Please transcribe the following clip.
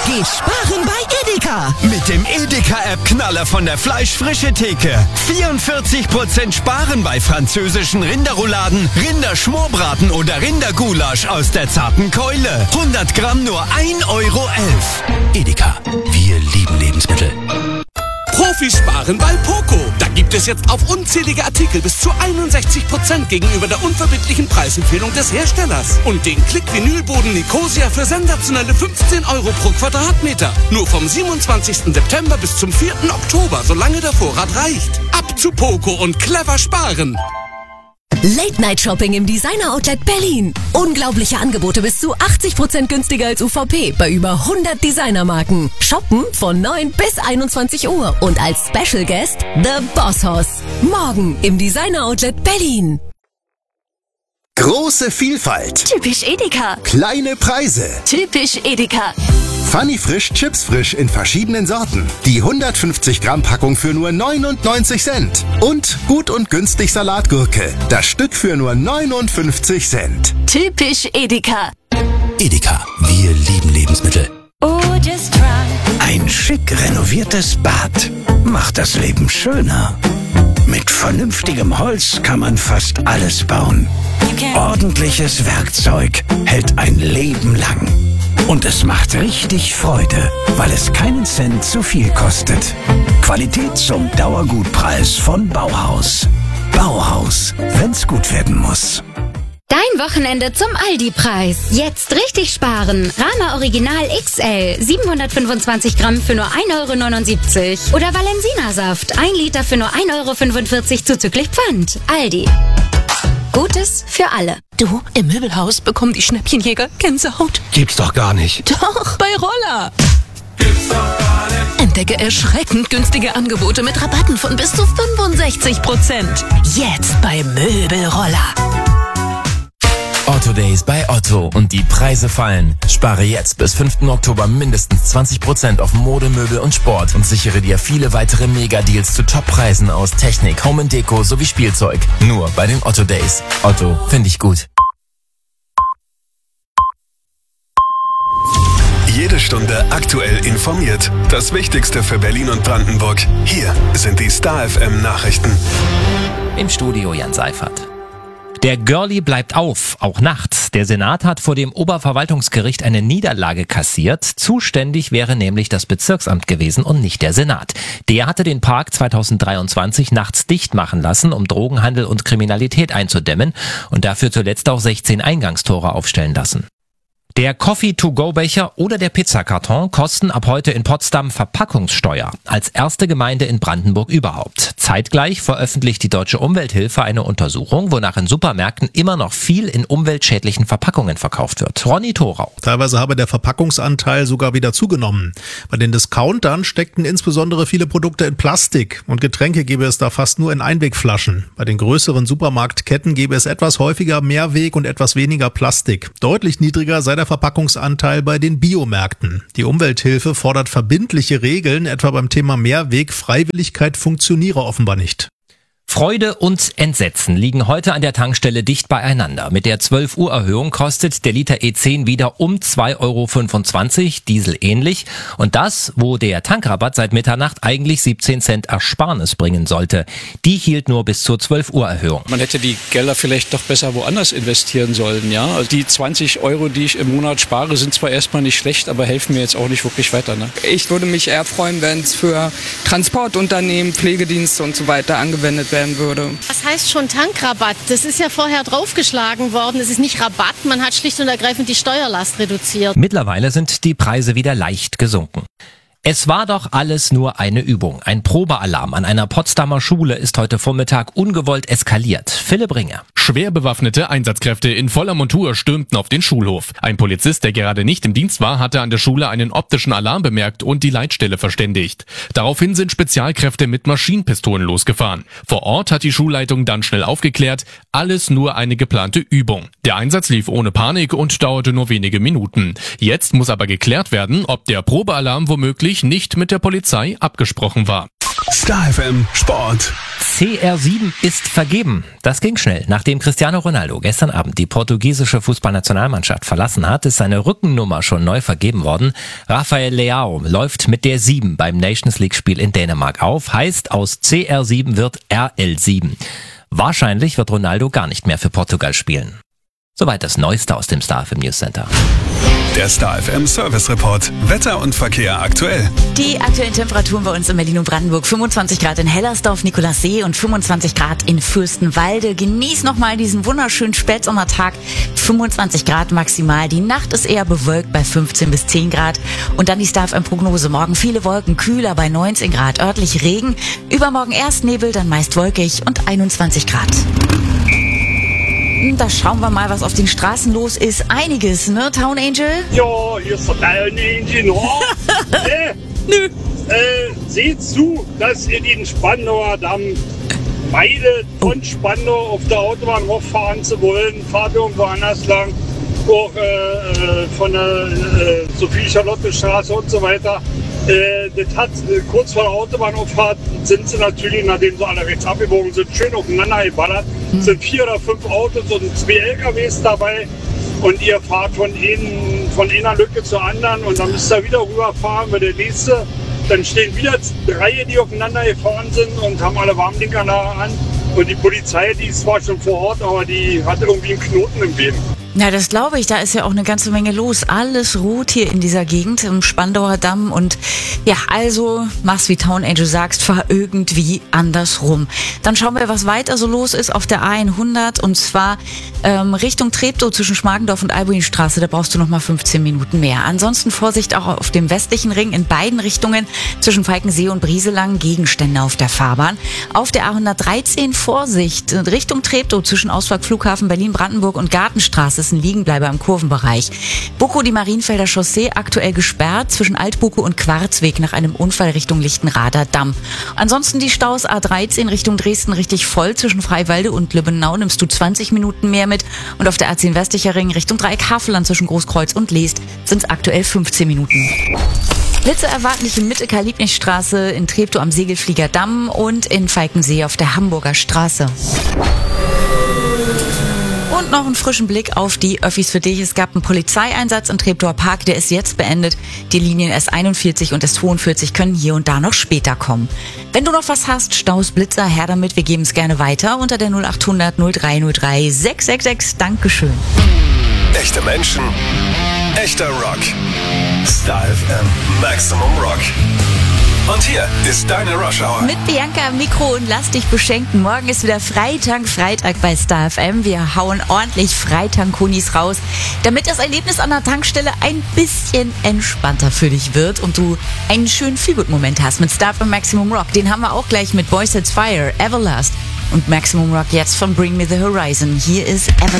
Geh sparen bei Edeka. Mit dem Edeka-App-Knaller von der Fleischfrische-Theke. 44% sparen bei französischen Rinderrouladen, Rinderschmorbraten oder Rindergulasch aus der zarten Keule. 100 Gramm nur 1,11 Euro. Edeka, wir lieben Lebensmittel. Profisparen bei Poco. Da gibt es jetzt auf unzählige Artikel bis zu 61% gegenüber der unverbindlichen Preisempfehlung des Herstellers. Und den Klick-Vinylboden Nicosia für sensationelle 15 Euro pro Quadratmeter. Nur vom 27. September bis zum 4. Oktober, solange der Vorrat reicht. Ab zu Poco und clever sparen. Late-Night-Shopping im Designer-Outlet Berlin. Unglaubliche Angebote bis zu 80% günstiger als UVP bei über 100 Designermarken. Shoppen von 9 bis 21 Uhr und als Special Guest The Boss Hoss. Morgen im Designer-Outlet Berlin. Große Vielfalt. Typisch Edeka. Kleine Preise. Typisch Edeka. Funny Frisch Chips Frisch in verschiedenen Sorten. Die 150 Gramm Packung für nur 99 Cent. Und gut und günstig Salatgurke. Das Stück für nur 59 Cent. Typisch Edeka. Edeka, wir lieben Lebensmittel. Ein schick renoviertes Bad macht das Leben schöner. Mit vernünftigem Holz kann man fast alles bauen. Ordentliches Werkzeug hält ein Leben lang. Und es macht richtig Freude, weil es keinen Cent zu viel kostet. Qualität zum Dauergutpreis von Bauhaus. Bauhaus, wenn's gut werden muss. Dein Wochenende zum Aldi-Preis. Jetzt richtig sparen. Rama Original XL 725 Gramm für nur 1,79 Euro. Oder Valensina-Saft 1 Liter für nur 1,45 Euro zuzüglich Pfand. Aldi. Gutes für alle. Du, im Möbelhaus bekommen die Schnäppchenjäger Gänsehaut. Gibt's doch gar nicht. Doch, bei Roller. Entdecke erschreckend günstige Angebote mit Rabatten von bis zu 65%. Jetzt bei Möbelroller. Otto Days bei Otto und die Preise fallen. Spare jetzt bis 5. Oktober mindestens 20% auf Mode, Möbel und Sport und sichere dir viele weitere Mega-Deals zu Top-Preisen aus Technik, Home & Deko sowie Spielzeug. Nur bei den Otto Days. Otto, finde ich gut. Jede Stunde aktuell informiert. Das Wichtigste für Berlin und Brandenburg. Hier sind die Star FM Nachrichten. Im Studio Jan Seifert. Der Girlie bleibt auf, auch nachts. Der Senat hat vor dem Oberverwaltungsgericht eine Niederlage kassiert. Zuständig wäre nämlich das Bezirksamt gewesen und nicht der Senat. Der hatte den Park 2023 nachts dicht machen lassen, um Drogenhandel und Kriminalität einzudämmen und dafür zuletzt auch 16 Eingangstore aufstellen lassen. Der Coffee-to-go-Becher oder der Pizzakarton kosten ab heute in Potsdam Verpackungssteuer. Als erste Gemeinde in Brandenburg überhaupt. Zeitgleich veröffentlicht die Deutsche Umwelthilfe eine Untersuchung, wonach in Supermärkten immer noch viel in umweltschädlichen Verpackungen verkauft wird. Ronny Thorau. Teilweise habe der Verpackungsanteil sogar wieder zugenommen. Bei den Discountern steckten insbesondere viele Produkte in Plastik und Getränke gäbe es da fast nur in Einwegflaschen. Bei den größeren Supermarktketten gäbe es etwas häufiger Mehrweg und etwas weniger Plastik. Deutlich niedriger sei der Verpackungsanteil bei den Biomärkten. Die Umwelthilfe fordert verbindliche Regeln, etwa beim Thema Mehrweg. Freiwilligkeit funktioniere offenbar nicht. Freude und Entsetzen liegen heute an der Tankstelle dicht beieinander. Mit der 12-Uhr-Erhöhung kostet der Liter E10 wieder um 2,25 Euro, Diesel ähnlich. Und das, wo der Tankrabatt seit Mitternacht eigentlich 17 Cent Ersparnis bringen sollte. Die hielt nur bis zur 12-Uhr-Erhöhung. Man hätte die Gelder vielleicht doch besser woanders investieren sollen, ja. Also die 20 Euro, die ich im Monat spare, sind zwar erstmal nicht schlecht, aber helfen mir jetzt auch nicht wirklich weiter, ne? Ich würde mich eher freuen, wenn es für Transportunternehmen, Pflegedienste und so weiter angewendet werden würde. Was heißt schon Tankrabatt? Das ist ja vorher draufgeschlagen worden. Es ist nicht Rabatt, man hat schlicht und ergreifend die Steuerlast reduziert. Mittlerweile sind die Preise wieder leicht gesunken. Es war doch alles nur eine Übung. Ein Probealarm an einer Potsdamer Schule ist heute Vormittag ungewollt eskaliert. Philipp Ringer. Schwer bewaffnete Einsatzkräfte in voller Montur stürmten auf den Schulhof. Ein Polizist, der gerade nicht im Dienst war, hatte an der Schule einen optischen Alarm bemerkt und die Leitstelle verständigt. Daraufhin sind Spezialkräfte mit Maschinenpistolen losgefahren. Vor Ort hat die Schulleitung dann schnell aufgeklärt, alles nur eine geplante Übung. Der Einsatz lief ohne Panik und dauerte nur wenige Minuten. Jetzt muss aber geklärt werden, ob der Probealarm womöglich nicht mit der Polizei abgesprochen war. Star FM Sport. CR7 ist vergeben. Das ging schnell. Nachdem Cristiano Ronaldo gestern Abend die portugiesische Fußballnationalmannschaft verlassen hat, ist seine Rückennummer schon neu vergeben worden. Rafael Leao läuft mit der 7 beim Nations League Spiel in Dänemark auf. Heißt, aus CR7 wird RL7. Wahrscheinlich wird Ronaldo gar nicht mehr für Portugal spielen. Soweit das Neueste aus dem Star FM News Center. Der Star FM Service Report. Wetter und Verkehr aktuell. Die aktuellen Temperaturen bei uns in Berlin und Brandenburg. 25 Grad in Hellersdorf, Nikolassee und 25 Grad in Fürstenwalde. Genieß nochmal diesen wunderschönen Spätsommertag. 25 Grad maximal. Die Nacht ist eher bewölkt bei 15 bis 10 Grad. Und dann die Star FM Prognose. Morgen viele Wolken, kühler bei 19 Grad. Örtlich Regen. Übermorgen erst Nebel, dann meist wolkig und 21 Grad. Da schauen wir mal, was auf den Straßen los ist. Einiges, ne, Town Angel? Ja, hier ist der Town Angel, ne? Nö. Seht zu, dass ihr den Spandauer Damm meidet, von Spandau auf der Autobahn hochfahren zu wollen. Fahrt irgendwo anders lang. Auch von der Sophie-Charlotte-Straße und so weiter. Das hat kurz vor der Autobahnauffahrt sind sie natürlich, nachdem sie alle rechts abgebogen sind, schön aufeinander geballert. Sind 4 oder 5 Autos und 2 LKWs dabei. Und ihr fahrt von einer Lücke zur anderen und dann müsst ihr wieder rüberfahren, weil der nächste, dann stehen wieder 3, die aufeinander gefahren sind und haben alle Warnblinker da an. Und die Polizei, die ist zwar schon vor Ort, aber die hat irgendwie einen Knoten im Bein. Ja, das glaube ich. Da ist ja auch eine ganze Menge los. Alles ruht hier in dieser Gegend, im Spandauer Damm. Und ja, also mach's wie Town Angel sagst, fahr irgendwie andersrum. Dann schauen wir, was weiter so los ist auf der A100. Und zwar Richtung Treptow zwischen Schmargendorf und Albuinstraße. Da brauchst du noch mal 15 Minuten mehr. Ansonsten Vorsicht auch auf dem westlichen Ring in beiden Richtungen zwischen Falkensee und Brieselang. Gegenstände auf der Fahrbahn. Auf der A113 Vorsicht Richtung Treptow zwischen Ausfahrt Flughafen Berlin-Brandenburg und Gartenstraße. Ist ein Liegenbleiber im Kurvenbereich. Bukow, die Marienfelder Chaussee, aktuell gesperrt zwischen Altbukow und Quarzweg nach einem Unfall Richtung Lichtenrader Damm. Ansonsten die Staus A13 Richtung Dresden richtig voll. Zwischen Freiwalde und Lübbenau nimmst du 20 Minuten mehr mit. Und auf der A10 westlicher Ring Richtung Dreieck Havelland zwischen Großkreuz und Leest sind es aktuell 15 Minuten. Blitze erwarten dich in Mitte Karl-Liebknecht-Straße, in Treptow am Segelflieger Damm und in Falkensee auf der Hamburger Straße. Und noch einen frischen Blick auf die Öffis für dich. Es gab einen Polizeieinsatz im Treptower Park, der ist jetzt beendet. Die Linien S41 und S42 können hier und da noch später kommen. Wenn du noch was hast, Staus, Blitzer, her damit, wir geben es gerne weiter unter der 0800 0303 666. Dankeschön. Echte Menschen, echter Rock. Star FM Maximum Rock. Und hier ist deine Rush Hour. Mit Bianca am Mikro und lass dich beschenken. Morgen ist wieder Freitag bei Star FM. Wir hauen ordentlich Freitag-Kunis raus, damit das Erlebnis an der Tankstelle ein bisschen entspannter für dich wird und du einen schönen Feelgood-Moment hast mit Star FM Maximum Rock. Den haben wir auch gleich mit Boys Sets Fire, Everlast und Maximum Rock jetzt von Bring Me the Horizon. Hier ist Everlast.